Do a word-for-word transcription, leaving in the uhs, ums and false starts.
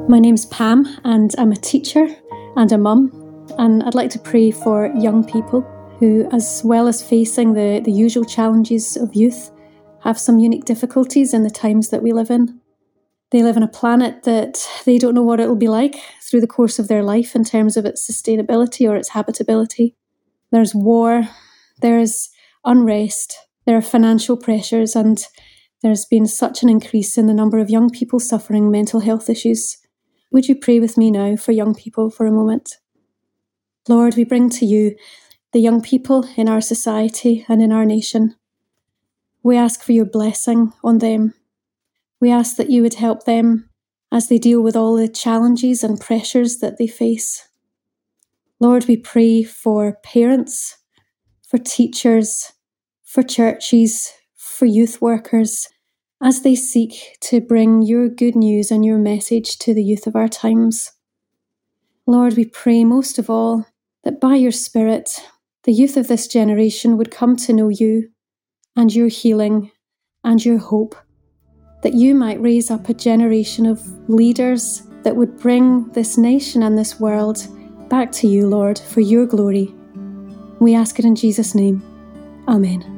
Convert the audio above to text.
My name's Pam, and I'm a teacher and a mum, and I'd like to pray for young people who, as well as facing the, the usual challenges of youth, have some unique difficulties in the times that we live in. They live on a planet that they don't know what it will be like through the course of their life in terms of its sustainability or its habitability. There's war, there's unrest, there are financial pressures, and there's been such an increase in the number of young people suffering mental health issues. Would you pray with me now for young people for a moment? Lord, we bring to you the young people in our society and in our nation. We ask for your blessing on them. We ask that you would help them as they deal with all the challenges and pressures that they face. Lord, we pray for parents, for teachers, for churches, for youth workers, as they seek to bring your good news and your message to the youth of our times. Lord, we pray most of all that by your Spirit, the youth of this generation would come to know you and your healing and your hope, that you might raise up a generation of leaders that would bring this nation and this world back to you, Lord, for your glory. We ask it in Jesus' name. Amen.